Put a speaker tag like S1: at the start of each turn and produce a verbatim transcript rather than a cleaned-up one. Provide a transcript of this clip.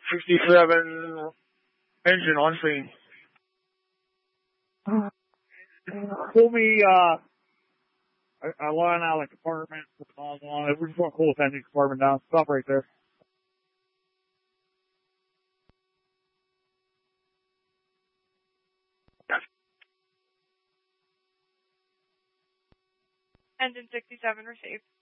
S1: sixty-seven engine on scene. Pull me, uh, a, a line out like compartment. We just want to cool the engine compartment down. Stop right there.
S2: Engine sixty-seven received.